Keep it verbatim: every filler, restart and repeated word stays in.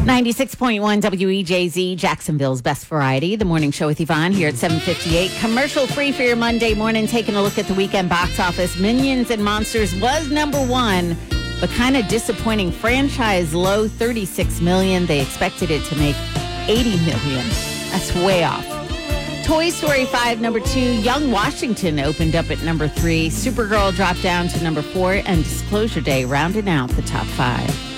ninety-six point one W E J Z, Jacksonville's best variety. The morning show with Yvonne here at seven fifty-eight. Commercial free for your Monday morning. Taking a look at the weekend box office. Minions and Monsters was number one, but kind of disappointing. Franchise low, thirty-six million dollars. They expected it to make eighty million dollars. That's way off. Toy Story five, number two. Young Washington opened up at number three. Supergirl dropped down to number four. And Disclosure Day rounding out the top five.